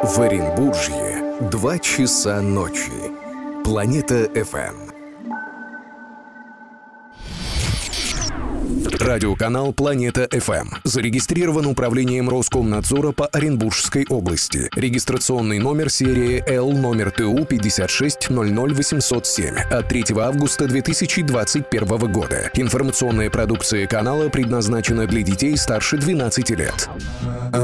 В Оренбуржье 2 часа ночи. Планета ФМ. Радиоканал «Планета ФМ» зарегистрирован Управлением Роскомнадзора по Оренбургской области. Регистрационный номер серии Л номер ТУ 5600807 от 3 августа 2021 года. Информационная продукция канала предназначена для детей старше 12 лет.